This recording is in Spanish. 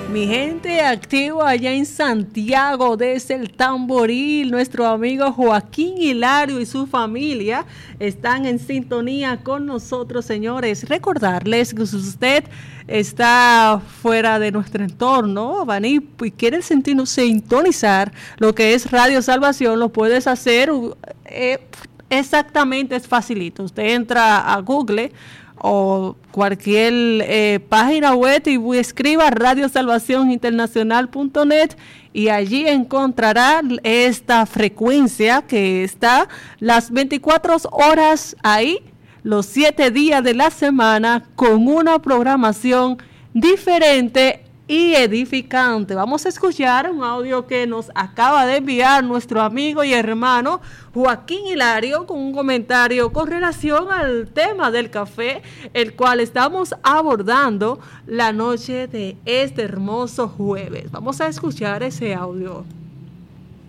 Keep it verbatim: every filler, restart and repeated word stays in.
Mi gente activa allá en Santiago desde el Tamboril, nuestro amigo Joaquín Hilario y su familia están en sintonía con nosotros, señores. Recordarles que si usted está fuera de nuestro entorno, van y quiere sentirnos, sintonizar lo que es Radio Salvación, lo puedes hacer eh, exactamente, es facilito. Usted entra a Google o cualquier eh, página web y escriba radio salvación internacional punto net y allí encontrará esta frecuencia que está las veinticuatro horas ahí, los siete días de la semana, con una programación diferente y edificante. Vamos a escuchar un audio que nos acaba de enviar nuestro amigo y hermano Joaquín Hilario con un comentario con relación al tema del café, el cual estamos abordando la noche de este hermoso jueves. Vamos a escuchar ese audio.